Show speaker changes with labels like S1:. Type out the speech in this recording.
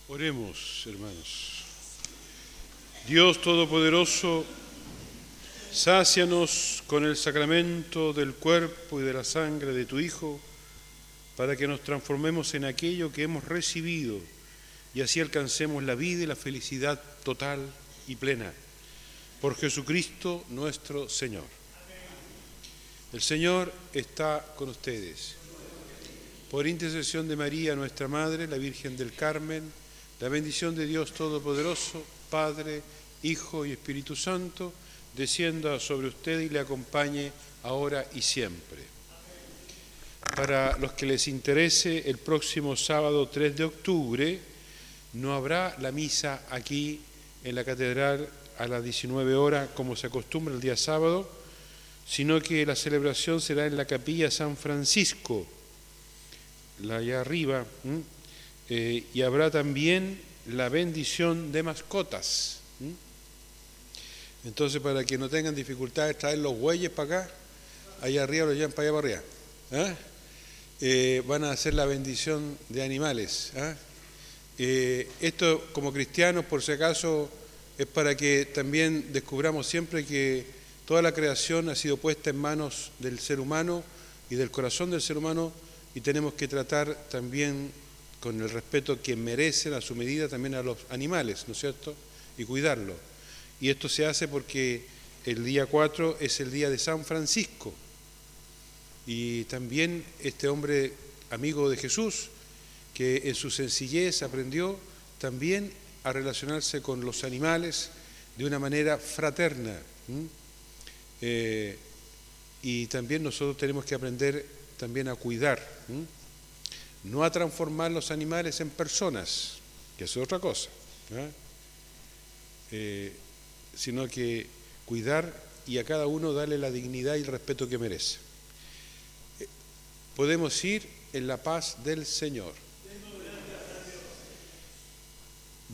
S1: Oremos, hermanos. Dios Todopoderoso, sácianos con el sacramento del cuerpo y de la sangre de tu Hijo, para que nos transformemos en aquello que hemos recibido y así alcancemos la vida y la felicidad total y plena. Por Jesucristo nuestro Señor. El Señor está con ustedes. Por intercesión de María, nuestra Madre, la Virgen del Carmen, la bendición de Dios Todopoderoso, Padre, Hijo y Espíritu Santo, descienda sobre usted y le acompañe ahora y siempre. Para los que les interese, el próximo sábado 3 de octubre no habrá la misa aquí en la catedral a las 19 horas, como se acostumbra el día sábado, sino que la celebración será en la capilla San Francisco, allá arriba, y habrá también la bendición de mascotas. Entonces, para que no tengan dificultades traer los bueyes para acá, allá arriba los llevan para allá para arriba. Van a hacer la bendición de animales. Esto, como cristianos, por si acaso, es para que también descubramos siempre que toda la creación ha sido puesta en manos del ser humano y del corazón del ser humano, y tenemos que tratar también con el respeto que merecen a su medida también a los animales, ¿no es cierto? Y cuidarlos. Y esto se hace porque el día 4 es el día de San Francisco. Y también este hombre amigo de Jesús, que en su sencillez aprendió también a relacionarse con los animales de una manera fraterna. Y también nosotros tenemos que aprender también a cuidar. No a transformar los animales en personas, que es otra cosa, sino que cuidar y a cada uno darle la dignidad y el respeto que merece. Podemos ir en la paz del Señor.